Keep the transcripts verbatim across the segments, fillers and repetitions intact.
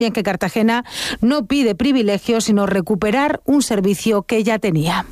y en que Cartagena no pide privilegios, sino recuperar un servicio que ya tenía.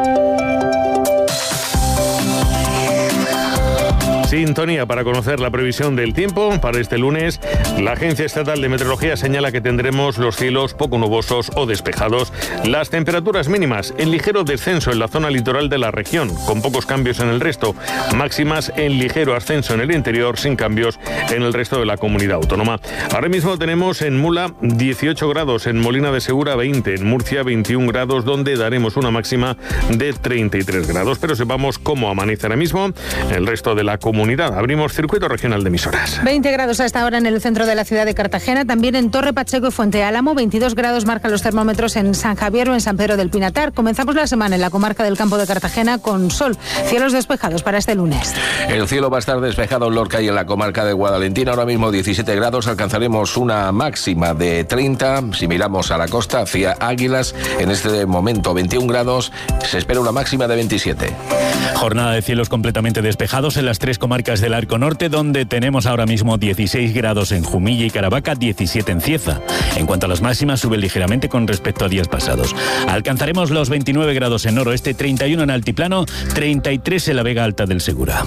Sintonía para conocer la previsión del tiempo para este lunes. La Agencia Estatal de Meteorología señala que tendremos los cielos poco nubosos o despejados. Las temperaturas mínimas en ligero descenso en la zona litoral de la región, con pocos cambios en el resto. Máximas en ligero ascenso en el interior, sin cambios en el resto de la comunidad autónoma. Ahora mismo tenemos en Mula dieciocho grados, en Molina de Segura veinte, en Murcia veintiún grados, donde daremos una máxima de treinta y tres grados. Pero sepamos cómo amanece ahora mismo el resto de la comunidad. Abrimos circuito regional de emisoras. veinte grados a esta hora en el centro de la ciudad de Cartagena, también en Torre Pacheco y Fuente Álamo. veintidós grados marcan los termómetros en San Javier o en San Pedro del Pinatar. Comenzamos la semana en la comarca del Campo de Cartagena con sol, cielos despejados para este lunes. El cielo va a estar despejado en Lorca y en la comarca de Guadalentina. Ahora mismo diecisiete grados, alcanzaremos una máxima de treinta. Si miramos a la costa, hacia Águilas, en este momento veintiún grados, se espera una máxima de veintisiete. Jornada de cielos completamente despejados en las tres comarcas del Arco Norte, donde tenemos ahora mismo dieciséis grados en Jumilla y Caravaca, diecisiete en Cieza. En cuanto a las máximas, suben ligeramente con respecto a días pasados. Alcanzaremos los veintinueve grados en Noroeste, treinta y uno en Altiplano, treinta y tres en la Vega Alta del Segura.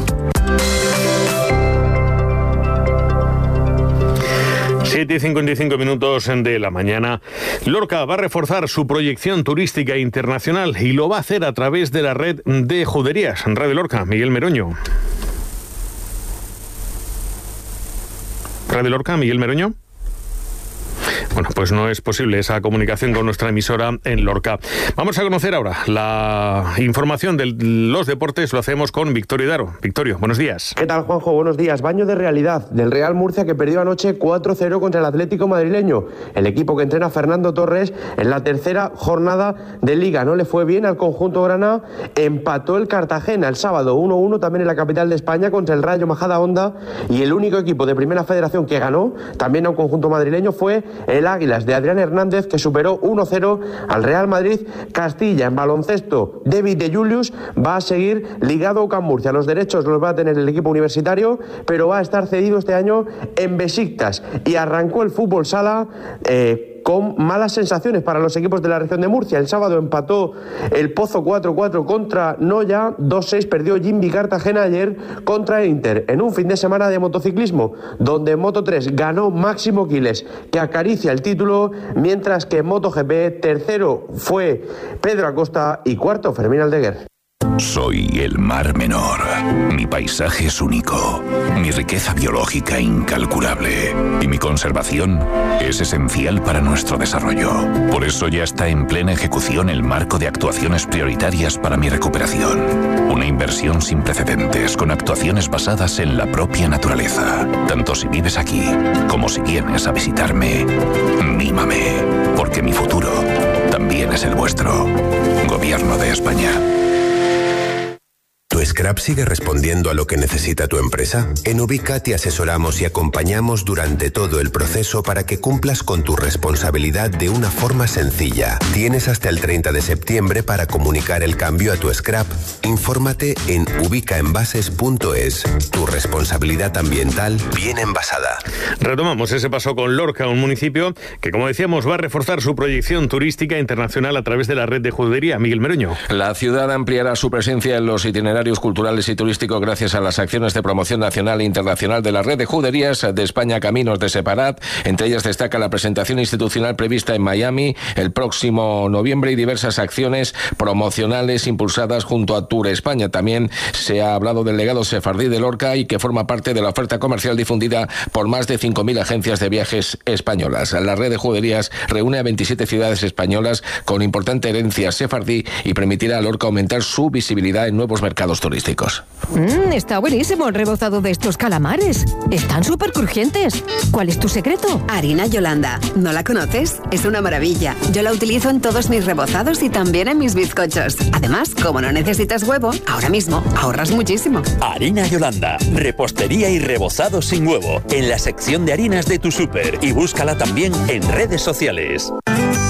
siete y cincuenta y cinco minutos de la mañana. Lorca va a reforzar su proyección turística internacional y lo va a hacer a través de la red de juderías. Radio Lorca, Miguel Meroño. Radio Lorca, Miguel Meroño. Bueno, pues no es posible esa comunicación con nuestra emisora en Lorca. Vamos a conocer ahora la información de los deportes. Lo hacemos con Victorio Daro. Victorio, buenos días. ¿Qué tal, Juanjo? Buenos días. Baño de realidad del Real Murcia, que perdió anoche cuatro cero contra el Atlético madrileño. El equipo que entrena Fernando Torres en la tercera jornada de Liga. No le fue bien al conjunto grana. Empató el Cartagena el sábado uno uno también en la capital de España contra el Rayo Majadahonda. Y el único equipo de Primera Federación que ganó también a un conjunto madrileño fue el Águilas de Adrián Hernández, que superó uno cero al Real Madrid Castilla. En baloncesto, David de Julius va a seguir ligado a UCAM Murcia. Los derechos los va a tener el equipo universitario, pero va a estar cedido este año en Besiktas. Y arrancó el fútbol sala eh, con malas sensaciones para los equipos de la región de Murcia. El sábado empató el Pozo cuatro cuatro contra Noya, dos seis perdió Jimby Cartagena ayer contra el Inter, en un fin de semana de motociclismo, donde en Moto tres ganó Máximo Quiles, que acaricia el título, mientras que en MotoGP tercero fue Pedro Acosta y cuarto Fermín Aldeguer. Soy el Mar Menor. Mi paisaje es único, mi riqueza biológica incalculable y mi conservación es esencial para nuestro desarrollo. Por eso ya está en plena ejecución el marco de actuaciones prioritarias para mi recuperación. Una inversión sin precedentes con actuaciones basadas en la propia naturaleza. Tanto si vives aquí como si vienes a visitarme, mímame, porque mi futuro también es el vuestro. Gobierno de España. ¿Tu scrap sigue respondiendo a lo que necesita tu empresa? En Ubica te asesoramos y acompañamos durante todo el proceso para que cumplas con tu responsabilidad de una forma sencilla. Tienes hasta el treinta de septiembre para comunicar el cambio a tu scrap. Infórmate en ubicaenvases punto es. Tu responsabilidad ambiental bien envasada. Retomamos ese paso con Lorca, un municipio que, como decíamos, va a reforzar su proyección turística internacional a través de la red de judería. Miguel Meroño. La ciudad ampliará su presencia en los itinerarios culturales y turísticos gracias a las acciones de promoción nacional e internacional de la red de juderías de España Caminos de Separat. Entre ellas destaca la presentación institucional prevista en Miami el próximo noviembre y diversas acciones promocionales impulsadas junto a Tour España. También se ha hablado del legado sefardí de Lorca y que forma parte de la oferta comercial difundida por más de cinco mil agencias de viajes españolas. La red de juderías reúne a veintisiete ciudades españolas con importante herencia sefardí y permitirá a Lorca aumentar su visibilidad en nuevos mercados turísticos. Mm, está buenísimo el rebozado de estos calamares. Están súper crujientes. ¿Cuál es tu secreto? Harina Yolanda. ¿No la conoces? Es una maravilla. Yo la utilizo en todos mis rebozados y también en mis bizcochos. Además, como no necesitas huevo, ahora mismo ahorras muchísimo. Harina Yolanda. Repostería y rebozado sin huevo. En la sección de harinas de tu súper. Y búscala también en redes sociales.